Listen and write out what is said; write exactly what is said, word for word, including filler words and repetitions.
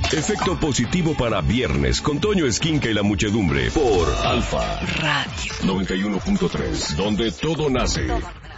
Efecto positivo para viernes con Toño Esquinca y la muchedumbre por Alfa Radio noventa y uno punto tres, donde todo nace.